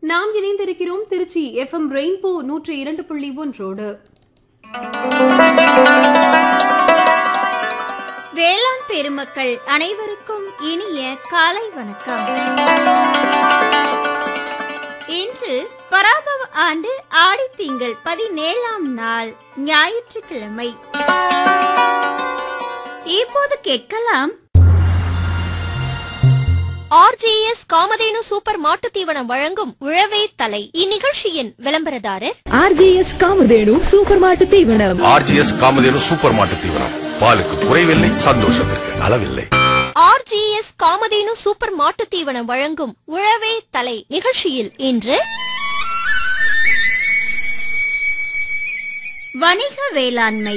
நாம் இணைந்திருக்கிறோம் Trichy FM rainbow 102.1 வேளாண் பெருமக்கள் அனைவருக்கும் இனிய காலை வணக்கம். இன்று பராபவ ஆண்டு ஆடி திங்கள் 17ஆம் நாள் ஞாயிற்றுக்கிழமை. இப்போது கேட்கலாம் RGS காமதேனு சூப்பர் மாட்டு தீவனம் வழங்கும் உழவே தலை. இந்நிகழ்ச்சியின் விளம்பரதாரர் RGS காமதேனு சூப்பர் மாட்டு தீவனம். RGS காமதேனு சூப்பர் மாட்டு தீவனம், பாலுக்கு குறைவில்லை, சந்தோஷத்திற்கு அளவில்லை. RGS காமதேனு சூப்பர் மாட்டு தீவனம் வழங்கும் உழவே தலை நிகழ்ச்சியில் இன்று வணிக வேளாண்மை.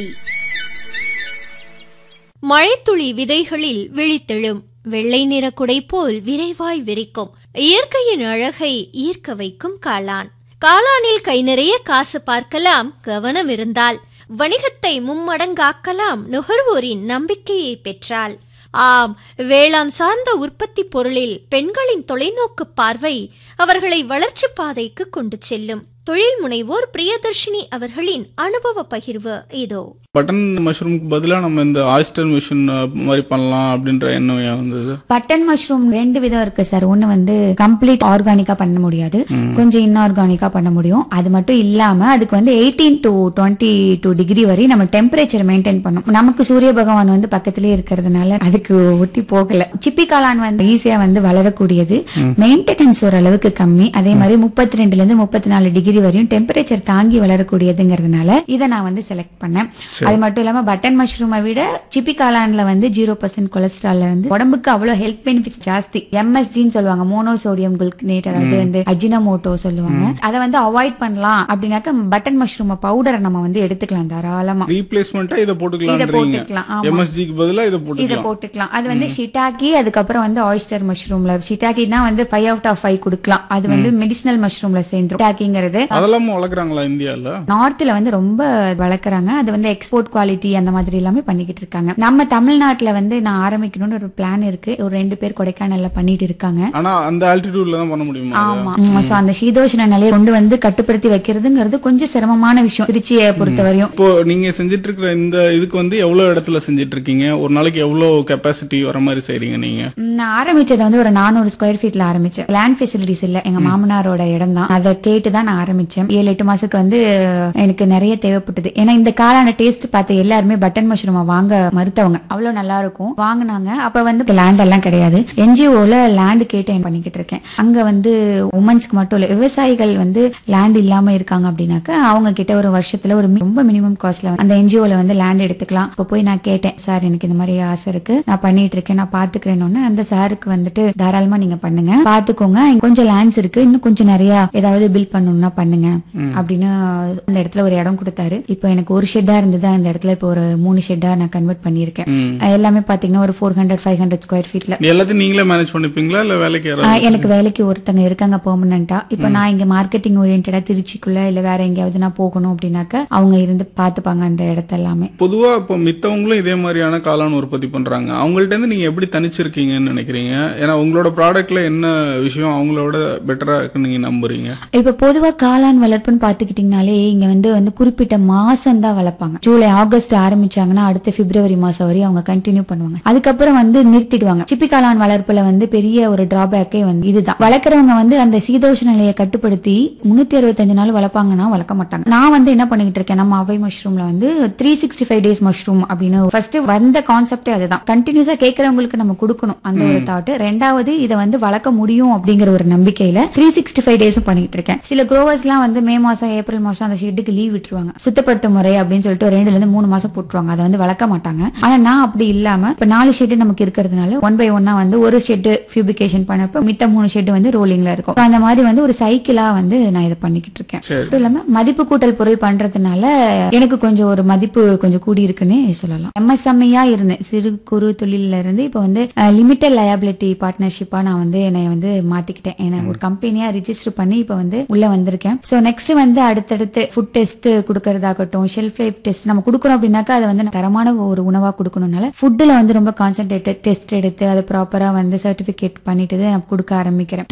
மழைத்துளி விதைகளில் விழித்தெழும் வெள்ளை நிற குடை போல் விரைவாய் விரிக்கும் இயற்கையின் அழகை ஈர்க்க வைக்கும் காளான். காளானில் கை நிறைய காசு பார்க்கலாம், கவனம் இருந்தால் வணிகத்தை மும்மடங்காக்கலாம், நுகர்வோரின் நம்பிக்கையை பெற்றால். ஆம், வேளாண் சார்ந்த உற்பத்தி பொருளில் பெண்களின் தொலைநோக்கு பார்வை அவர்களை வளர்ச்சி பாதைக்கு கொண்டு செல்லும். தொழில் முனைவோர் பிரியதர்ஷினி அவர்களின் அனுபவ பகிர்வு இதோ. பட்டன் மஷ்ரூமுக்கு பதிலா நம்ம இந்த ஆயிஸ்டர் மிஷின் மாதிரி பண்ணலாம் அப்படின்ற எண்ணம் வந்தது. பட்டன் மஷ்ரூம் ரெண்டு விதம் இருக்கு சார். ஒன்னு வந்து கம்ப்ளீட் ஆர்கானிக்கா பண்ண முடியாது, கொஞ்சம் இன்ஆர்கானிக்கா பண்ண முடியும். அது மட்டும் இல்லாம அதுக்கு வந்து 18 to 22 டிகிரி வரை நம்ம டெம்பரேச்சர் மெயின்டைன் பண்ணும். நமக்கு சூரிய பகவான் வந்து பக்கத்திலேயே இருக்கிறதுனால அதுக்கு ஒட்டி போகல. சிப்பி காளான் வந்து ஈஸியா வந்து வளரக்கூடியது, மெயின்டெனன்ஸ் ஓரளவுக்கு கம்மி. அதே மாதிரி 32 இருந்து 34 டிகிரி வரையும் டெம்பரேச்சர் தாங்கி வளரக்கூடியதுங்கிறதுனால இதை நான் வந்து செலக்ட் பண்ணேன். அது மட்டும் இல்லாம பட்டன் மஷ்ரூமை விட சிப்பி காளான்ல வந்து 0% கொலஸ்ட்ரால் வந்து உடம்புக்கு அவ்வளவு ஹெல்த் பெனிஃபிட்ஸ் ஜாஸ்தி. MSGன்னு சொல்லுவாங்க, மோனோசோடியம் குளுக்கனேட், அதாவது வந்து அஜினமோட்டோ சொல்லுவாங்க. அதை வந்து அவாய்ட் பண்ணலாம் அப்படின்னாக்க பட்டன் மஷ்ரூம் பவுடரை நம்ம வந்து எடுத்துக்கலாம் தாராளமா. ரீப்ளேஸ்மெண்டா இதை போட்டுக்கலாம். MSGக்கு பதிலா இதை போட்டுக்கலாம். அது வந்து ஷிட்டாக்கி, அதுக்கப்புறம் வந்து ஆயிஸ்டர் மஷ்ரூம்ல ஷிட்டாக்கினா வந்து 5 out of 5 கொடுக்கலாம். அது வந்து மெடிசினல் மஷ்ரூம்ல சேர்ந்து ஷிட்டாக்கிங்கிறது அதெல்லாம் வளர்க்குறாங்களா இந்தியால? நார்த்ல வந்து ரொம்ப வளர்க்குறாங்க. அது வந்து எக்ஸ்போர்ட் குவாலிட்டி அந்த மாதிரி எல்லாமே பண்ணிக்கிட்டு இருக்காங்க. நம்ம தமிழ்நாட்டுல வந்து நான் ஆரம்பிக்கணும்னு ஒரு பிளான் இருக்கு. ஒரு 2 பேர் கொடைக்கானல்ல பண்ணிட்டு இருக்காங்க. ஆனா அந்த ஆல்டிடியூட்ல தான் பண்ண முடியுமா? ஆமா. சோ அந்த சீதோஷ்ண நிலையை கொண்டு வந்து கட்டுப்படுத்தி வைக்கிறதுங்கிறது கொஞ்சம் சிரமமான விஷயம் திருச்சியை பொறுத்தவரையும். இப்போ நீங்க செஞ்சிட்டு இருக்கிற இந்த இதுக்கு வந்து எவ்வளவு இடத்துல செஞ்சிட்டு இருக்கீங்க? ஒரு நாளைக்கு எவ்வளவு கெப்பாசிட்டி வர மாதிரி செய்றீங்க நீங்க? நான் ஆரம்பிச்சது வந்து ஒரு 400 ஸ்கொயர் ஃபீட்ல ஆரம்பிச்சேன். லேண்ட் ஃபெசிலிட்டிஸ் இல்ல, எங்க மாமனாரோட இடம் தான். அதை கேட்டுதான் நான் ஆரம்பிச்சேன். 7-8 மாசத்துக்கு வந்து எனக்கு நிறைய தேவைப்பட்டது. ஏன்னா இந்த காளான டேஸ்ட் பார்த்து எல்லாருமே பட்டன் மஷ்ரூம் வாங்க மறுத்தவங்க. அவ்வளவு நல்லா இருக்கும் வாங்கினாங்க. அப்ப வந்து லேண்ட் எல்லாம் கிடையாது. NGOல லேண்ட் கேட்டு பண்ணிக்கிட்டு இருக்கேன். அங்க வந்து உமன்ஸ்க்கு மட்டும் இல்ல, விவசாயிகள் வந்து லேண்ட் இல்லாம இருக்காங்க அப்படின்னாக்க அவங்க கிட்ட ஒரு வருஷத்துல ஒரு ரொம்ப மினிமம் காஸ்ட்ல அந்த NGOல வந்து லேண்ட் எடுத்துக்கலாம். இப்ப போய் நான் கேட்டேன், சார் எனக்கு இந்த மாதிரி ஆசை இருக்கு, நான் பண்ணிட்டு இருக்கேன், நான் பாத்துக்கிறேன்னு. அந்த சாருக்கு வந்துட்டு தாராளமா நீங்க பண்ணுங்க, பாத்துக்கோங்க, கொஞ்சம் லேண்ட்ஸ் இருக்கு, இன்னும் கொஞ்சம் நிறைய ஏதாவது பில் பண்ணணும்னா பண்ணுங்க அப்படின்னு அந்த இடத்துல ஒரு இடம் கொடுத்தாரு. இப்போ எனக்கு ஒரு ஷெட்டா இருந்தது, அந்த இடத்துல இப்போ ஒரு 3 ஷெட்டா நான் கன்வெர்ட் பண்ணிருக்கேன். எல்லாமே பாத்தீங்கன்னா ஒரு 400-500 ஸ்கொயர் ஃபீட்ல. எல்லாத்தையும் நீங்களே மேனேஜ் பண்ணிப்பீங்களா இல்ல வேலைக்கு? எனக்கு வேலைக்கு ஒருத்தங்க இருக்காங்க பெர்மனண்டா. இப்போ நான் இங்க மார்க்கெட்டிங் ஓரியன்டா திருச்சிக்குள்ள இல்ல வேற எங்கேயாவது நான் போகணும் அப்படின்னாக்க அவங்க இருந்து பாத்துப்பாங்க அந்த இடத்த எல்லாமே. பொதுவா இப்போ மித்தவங்களும் இதே மாதிரியான காளான் உற்பத்தி பண்றாங்க. அவங்கள்ட்ட இருந்து நீங்க எப்படி தனிச்சிருக்கீங்கன்னு நினைக்கிறீங்க? ஏன்னா உங்களோட ப்ராடக்ட்ல என்ன விஷயம் அவங்களோட பெட்டரா இருக்குன்னு நீங்க நம்புறீங்க? இப்ப பொதுவா காளான் வளர்ப்புன்னு பாத்துக்கிட்டீங்கனாலே இங்க வந்து குறிப்பிட்ட மாசம் தான் வளர்ப்பாங்க. ஜூலை ஆகஸ்ட் ஆரம்பிச்சாங்கன்னா அடுத்த பிப்ரவரி மாசம் வரையும் அவங்க கண்டினியூ பண்ணுவாங்க. அதுக்கப்புறம் வந்து நிறுத்திடுவாங்க. சிப்பி காளான் வளர்ப்புல வந்து பெரிய ஒரு டிராபேக்கே வந்து இதுதான். வளர்க்குறவங்க வந்து அந்த சீதோஷ்ண நிலையை கட்டுப்படுத்தி 365 நாள் வளர்ப்பாங்கன்னா வளர்க்க மாட்டாங்க. நான் வந்து என்ன பண்ணிட்டு இருக்கேன், நம்ம அவை மஷ்ரூம்ல வந்து 365 days மஷ்ரூம் அப்படின்னு ஃபர்ஸ்ட் வந்த கான்செப்டே அதுதான். கண்டினியூஸா கேட்கறவங்களுக்கு நம்ம கொடுக்கணும் அந்த ஒரு தாட். ரெண்டாவது இதை வந்து வளர்க்க முடியும் அப்படிங்கிற ஒரு நம்பிக்கையில 365 டேஸும் பண்ணிட்டு இருக்கேன். சில குரோவர்ஸ் எல்லாம் வந்து மே மாசம் ஏப்ரல் மாசம் அந்த ஷெட்டுக்கு லீவ் விட்டுருவாங்க. சுத்தப்படுத்தும் முறை அப்படின்னு சொல்லிட்டு 2-3 மாசம் போட்டுருவாங்க. அதை வந்து வளர்க்க மாட்டாங்க. ஆனா நான் அப்படி இல்லாம இப்ப 4 ஷெட் நமக்கு இருக்கிறதுனால 1 by 1 வந்து ஒரு ஷெட் பியூபிகேஷன் பண்ணப்ப மித்த 3 ஷெட் வந்து ரோலிங்ல இருக்கும். அந்த மாதிரி வந்து ஒரு சைக்கிளா வந்து நான் இதை பண்ணிக்கிட்டு இருக்கேன். மட்டும் இல்லாம மதிப்பு கூட்டல் பொருள் பண்றதுனால எனக்கு கொஞ்சம் ஒரு மதிப்பு கொஞ்சம் கூடி இருக்குன்னு சொல்லலாம். MSME இருந்தேன், சிறு குறு தொழில இருந்து இப்ப வந்து லிமிடெட் லயபிலிட்டி பார்ட்னர்ஷிப்பா நான் வந்து என்னை வந்து மாத்திக்கிட்டேன். எனக்கு ஒரு கம்பெனியா ரிஜிஸ்டர் பண்ணி இப்ப வந்து உள்ள வந்திருக்கேன். சோ நெக்ஸ்ட் வந்து அடுத்தடுத்து food test கொடுக்கறதாகட்டும், shelf life test நம்ம கொடுக்கறோம் அப்படின்னாக்கா அதை வந்து தரமான ஒரு உணவா கொடுக்கணும்னால ஃபுட்ல வந்து ரொம்ப கான்சென்ட்ரேட்டட் டெஸ்ட் எடுத்து அதை ப்ராப்பரா வந்து சர்டிபிகேட் பண்ணிட்டு நான் கொடுக்க ஆரம்பிக்கிறேன்.